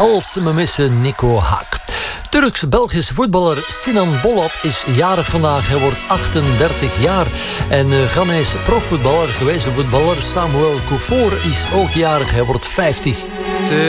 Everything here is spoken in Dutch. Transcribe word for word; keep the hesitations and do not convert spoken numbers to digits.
Als ze me missen, Nico Haak. Turks-Belgisch voetballer Sinan Bolat is jarig vandaag. Hij wordt achtendertig jaar. En uh, Ghanese profvoetballer, gewezen voetballer Samuel Kuffour is ook jarig. Hij wordt vijftig.